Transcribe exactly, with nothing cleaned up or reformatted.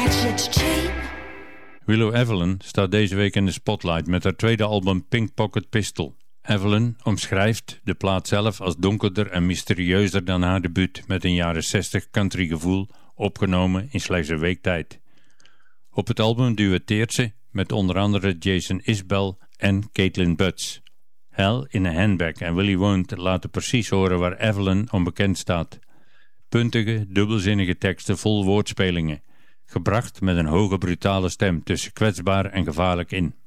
Willow Evelyn staat deze week in de spotlight met haar tweede album Pink Pocket Pistol. Evelyn omschrijft de plaat zelf als donkerder en mysterieuzer dan haar debuut met een jaren zestig country gevoel, opgenomen in slechts een week tijd. Op het album duetteert ze met onder andere Jason Isbell en Caitlin Butts. Hell in a Handbag en Willie Won't laten precies horen waar Evelyn onbekend staat. Puntige, dubbelzinnige teksten vol woordspelingen, gebracht met een hoge brutale stem tussen kwetsbaar en gevaarlijk in.